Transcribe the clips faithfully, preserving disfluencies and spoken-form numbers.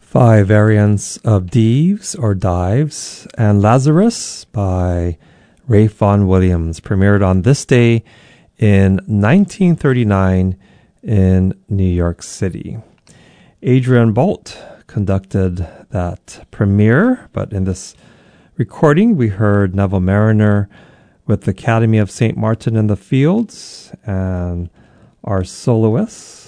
Five variants of Dives or Dives and Lazarus by Ralph Vaughan Williams, premiered on this day in nineteen thirty-nine in New York City. Adrian Bolt conducted that premiere, but in this recording we heard Neville Marriner with the Academy of Saint Martin in the Fields and our soloists,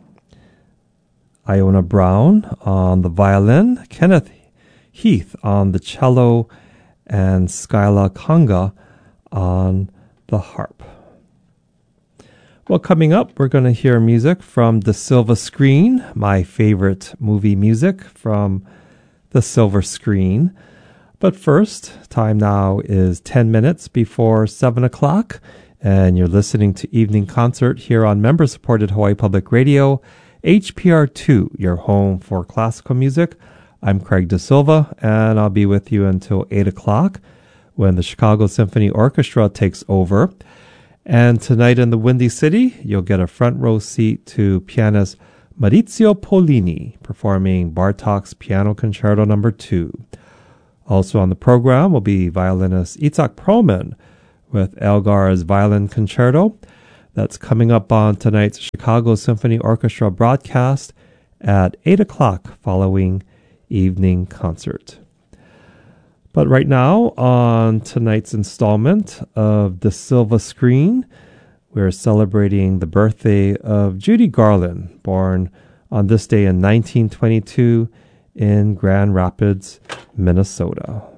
Iona Brown on the violin, Kenneth Heath on the cello, and Skyla Conga on the harp. Well, coming up, we're going to hear music from The Silver Screen, my favorite movie music from The Silver Screen. But first, time now is ten minutes before seven o'clock, and you're listening to Evening Concert here on member-supported Hawaii Public Radio, H P R two, your home for classical music. I'm Craig Da Silva, and I'll be with you until eight o'clock when the Chicago Symphony Orchestra takes over. And tonight in the Windy City, you'll get a front row seat to pianist Maurizio Pollini performing Bartók's Piano Concerto Number two. Also on the program will be violinist Itzhak Perlman with Elgar's Violin Concerto. That's coming up on tonight's Chicago Symphony Orchestra broadcast at eight o'clock following evening concert. But right now, on tonight's installment of The Silver Screen, we're celebrating the birthday of Judy Garland, born on this day in nineteen twenty-two in Grand Rapids, Minnesota.